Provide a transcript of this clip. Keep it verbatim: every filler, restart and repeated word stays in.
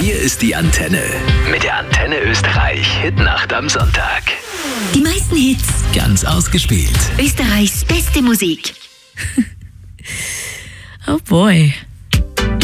Hier ist die Antenne. Mit der Antenne Österreich Hitnacht am Sonntag. Die meisten Hits. Ganz ausgespielt. Österreichs beste Musik. Oh boy.